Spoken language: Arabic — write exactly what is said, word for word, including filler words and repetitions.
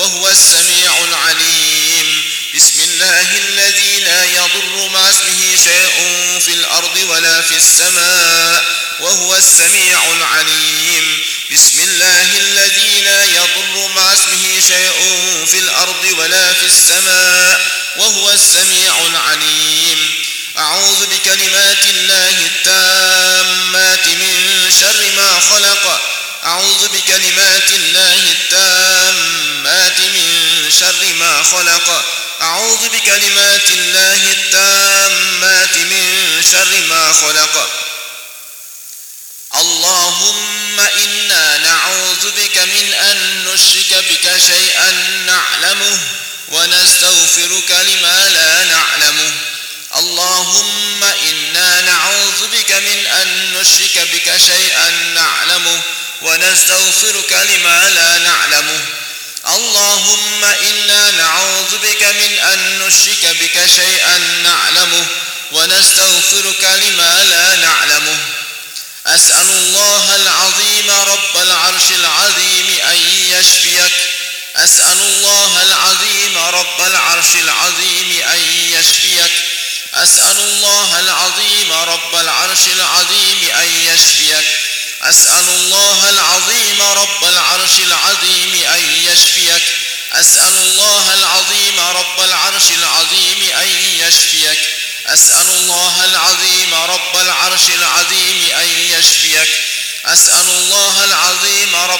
وهو السميع العليم. بسم الله الذي لا يضر مع اسمه شيء في الأرض ولا في السماء وهو السميع العليم. بسم الله الذي لا يضر مع اسمه شيء في الأرض ولا في السماء وهو السميع العليم. أعوذ بكلمات الله التامات من شر ما خلق. أعوذ بكلمات الله التامات من شر ما خلق. أعوذ بكلمات الله التامات من شر ما خلق. اللهم إنا نعوذ بك من أن نشرك بك شيئا نعلمه ونستغفرك لما لا نعلمه. اللهم إنا نعوذ بك من أن نشرك بك شيئا نعلمه ونستغفرك لما لا نعلمه. اللهم إنا نعوذ بك من أن نشرك بك شيئا نعلمه ونستغفرك لما لا نعلمه. أسأل الله العظيم رب العرش العظيم أن يشفيك. أسأل الله العظيم رب العرش العظيم أن يشفيك. أسأل الله العظيم رب العرش العظيم أن يشفيك. أسأل الله العظيم رب العرش العظيم أن يشفيك. أسأل الله العظيم رب العرش العظيم أن يشفيك. أسأل الله العظيم رب العرش العظيم أن يشفيك. أسأل الله العظيم رب